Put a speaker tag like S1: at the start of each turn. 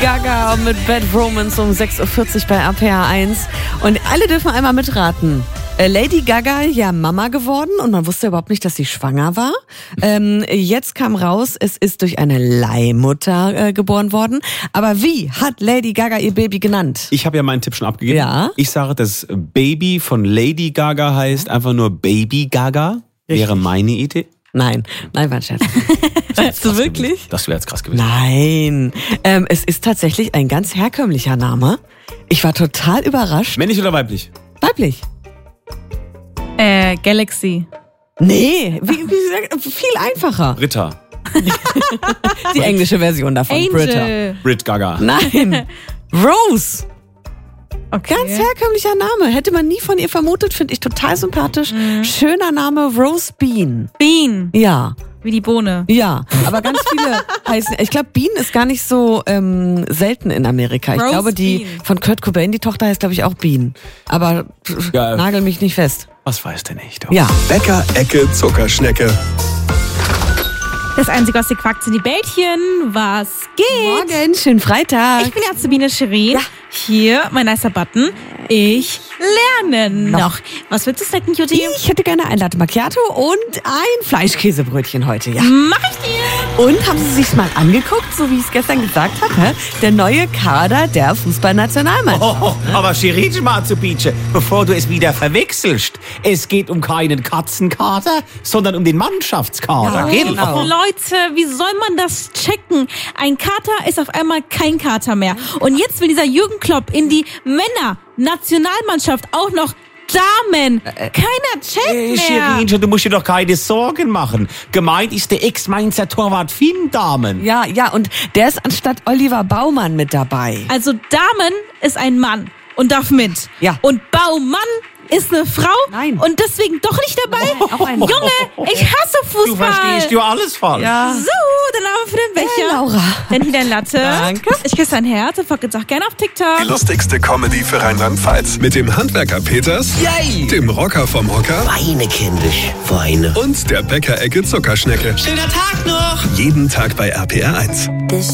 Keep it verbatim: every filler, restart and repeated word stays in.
S1: Gaga mit Bad Romance um sechs Uhr vierzig bei R P R eins. Und alle dürfen einmal mitraten. Lady Gaga, ja Mama geworden und man wusste überhaupt nicht, dass sie schwanger war. Ähm, jetzt kam raus, es ist durch eine Leihmutter äh, geboren worden. Aber wie hat Lady Gaga ihr Baby genannt?
S2: Ich habe ja meinen Tipp schon abgegeben.
S1: Ja.
S2: Ich sage, das Baby von Lady Gaga heißt einfach nur Baby Gaga.
S1: Richtig.
S2: Wäre meine Idee.
S1: Nein, nein, war ein Scherz. Weißt du wirklich?
S2: Gewesen. Das wäre jetzt krass gewesen.
S1: Nein, ähm, es ist tatsächlich ein ganz herkömmlicher Name. Ich war total überrascht.
S2: Männlich oder weiblich?
S1: Weiblich.
S3: Äh, Galaxy.
S1: Nee, wie, wie, viel einfacher.
S2: Britta.
S1: Die englische Version davon.
S3: Angel.
S1: Britta.
S2: Brit Gaga.
S1: Nein, Rose.
S3: Okay.
S1: Ganz herkömmlicher Name. Hätte man nie von ihr vermutet, finde ich total sympathisch.
S3: Mhm.
S1: Schöner Name, Rose Bean.
S3: Bean.
S1: Ja,
S3: Wie die Bohne.
S1: ja. Aber ganz viele heißen, ich glaube, Bean ist gar nicht so ähm, selten in Amerika. Ich
S3: Rose
S1: glaube, die
S3: Bean.
S1: von Kurt Cobain, die Tochter heißt, glaube ich, auch Bean. Aber pff,
S2: Ja.
S1: nagel mich nicht fest.
S2: Was weiß der nicht? Oh.
S1: Ja.
S4: Bäcker Ecke Zuckerschnecke.
S3: Das einzige, was ihr quackt, sind die Bällchen. Was geht?
S1: Morgen, schönen Freitag.
S3: Ich bin ja Sabine Shirin.
S1: Ja.
S3: Hier, mein nicer Button. Ich lerne noch. Was willst du snacken, Jutti?
S1: Ich hätte gerne ein Latte Macchiato und ein Fleischkäsebrötchen heute, ja.
S3: Mach ich dir.
S1: Und haben Sie sich mal angeguckt, so wie ich es gestern gesagt habe, hä? Der neue Kader der Fußballnationalmannschaft.
S5: Oh, aber Shirin Matsubice, bevor du es wieder verwechselst, es geht um keinen Katzenkater, sondern um den Mannschaftskader,
S1: Ja,
S5: gell?
S1: genau.
S3: Leute, wie soll man das checken? Ein Kater ist auf einmal kein Kater mehr. Und jetzt will dieser Jürgen Klopp in die Männer-Nationalmannschaft auch noch Damen. Keiner checkt
S5: Äh,
S3: mehr.
S5: Shirin, du musst dir doch keine Sorgen machen. Gemeint ist der Ex-Mainzer Torwart Finn Dahmen.
S1: Ja, ja, und der ist anstatt Oliver Baumann mit dabei.
S3: Also Damen ist ein Mann und darf mit.
S1: Ja.
S3: Und Baumann ist eine Frau
S1: Nein.
S3: und deswegen doch nicht dabei.
S1: Auch ein Mann.
S3: Junge, ich hasse Fußball.
S5: Du verstehst ja alles falsch.
S1: Ja.
S3: So, der Name für den Becher.
S1: Hey, Laura.
S3: Dann hier dein Latte.
S1: Danke.
S3: Ich küsse dein Herz und folgt uns auch gerne auf TikTok.
S4: Die lustigste Comedy für Rheinland-Pfalz. Mit dem Handwerker Peters,
S5: Yay!
S4: dem Rocker vom Hocker
S5: Weine, kindisch, Weine.
S4: und der Bäcker Ecke Zuckerschnecke.
S5: Schöner Tag noch!
S4: Jeden Tag bei R P R eins.